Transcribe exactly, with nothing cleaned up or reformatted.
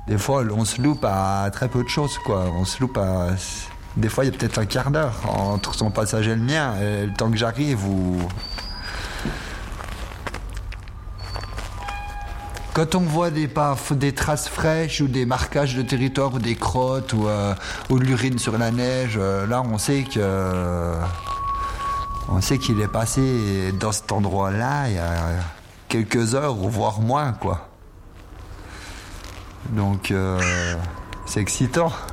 des fois, on se loupe à très peu de choses, quoi. On se loupe à... Des fois, il y a peut-être un quart d'heure entre son passage et le mien. Et le temps que j'arrive, ou... Quand on voit des, des traces fraîches ou des marquages de territoire ou des crottes ou, euh, ou de l'urine sur la neige, euh, là, on sait que... Euh, on sait qu'il est passé dans cet endroit-là il y a quelques heures, voire moins, quoi. Donc, euh, c'est excitant.